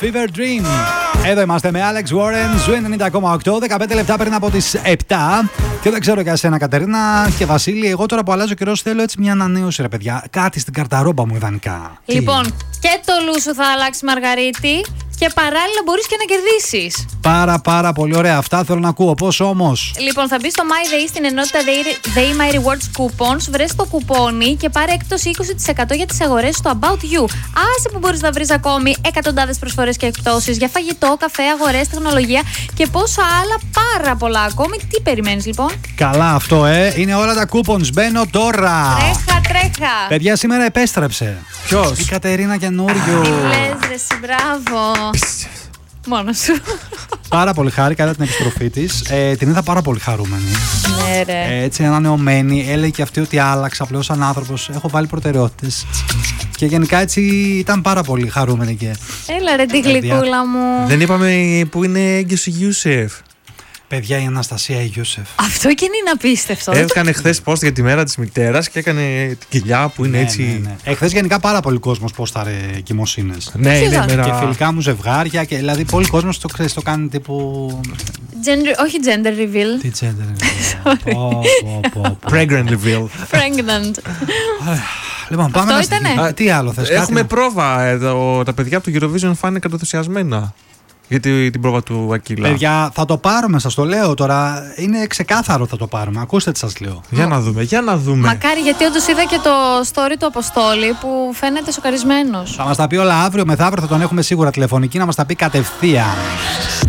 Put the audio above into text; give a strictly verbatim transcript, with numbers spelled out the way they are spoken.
Fever Dream. Εδώ είμαστε με Alex Warren, Ζου ενενήντα κόμμα οκτώ, δεκαπέντε λεπτά πριν από τις επτά. Και δεν ξέρω για σένα, Κατερίνα και Βασίλη. Εγώ τώρα που αλλάζω καιρό θέλω έτσι μια ανανέωση, ρε παιδιά. Κάτι στην καρταρόμπα μου ιδανικά. Λοιπόν, τι? Και το λούσου θα αλλάξει, Μαργαρίτη. Και παράλληλα μπορείς και να κερδίσεις. Πάρα πάρα πολύ ωραία. Αυτά θέλω να ακούω. Πώς όμως? Λοιπόν, θα μπει στο MyDay στην ενότητα Day My Rewards Coupons, βρες το κουπόνι και πάρε έκπτωση είκοσι τοις εκατό για τις αγορές στο About You. Άσε που μπορείς να βρεις ακόμη εκατοντάδες προσφορές και εκπτώσεις για φαγητό, καφέ, αγορές, τεχνολογία και πόσα άλλα πάρα πολλά ακόμη. Τι περιμένεις λοιπόν? Καλά αυτό, ε. Είναι όλα τα coupons. Μπαίνω τώρα. Τρέχα, τρέχα. Παιδιά, σήμερα επέστρεψε. Ποιος? Η Κατερίνα καινούριο. Τι λες ρε εσύ, μπράβο. Μόνος σου. Πάρα πολύ χάρη κατά την επιστροφή της. Ε, την είδα πάρα πολύ χαρούμενη. Ναι, ρε. Ε, έτσι ανανεωμένη. Έλεγε και αυτή ότι άλλαξα πλέον σαν άνθρωπος. Έχω βάλει προτεραιότητες. Και γενικά έτσι ήταν πάρα πολύ χαρούμενη και. Έλα ρε τη γλυκούλα μου. Δεν είπαμε που είναι έγκυος η Γιούσεφ. Παιδιά, η Αναστασία η Γιούσεφ. Αυτό και είναι απίστευτο. Έκανε χθες post για τη μέρα της μητέρας και έκανε την κοιλιά που είναι Ναι, έτσι. ναι, ναι. Εχθές γενικά πάρα πολύ κόσμος πόσταρε εγκυμοσύνες. Ναι, είναι Ποιος? μέρα. Και φιλικά μου ζευγάρια και δηλαδή πολύ κόσμος το, ξέρεις, το κάνει τύπου. Gender, όχι gender reveal. Τι gender. Πω, πω, πω, πω. Pregnant reveal. Pregnant. Λοιπόν, πάμε Αυτό να ήτανε? Α, τι άλλο θες? Έχουμε κάτι... πρόβα εδώ. Τα παιδιά από το Eurovision φάνε κατοθουσιασμένα. Γιατί την πρόβα του Ακύλα. Παιδιά, θα το πάρουμε, σας το λέω τώρα. Είναι ξεκάθαρο θα το πάρουμε. Ακούστε τι σας λέω. Για να δούμε, για να δούμε. Μακάρι, γιατί όντως είδα και το story του Αποστόλη που φαίνεται σοκαρισμένος. Θα μας τα πει όλα αύριο, μεθαύριο θα τον έχουμε σίγουρα τηλεφωνική να μας τα πει κατευθείαν.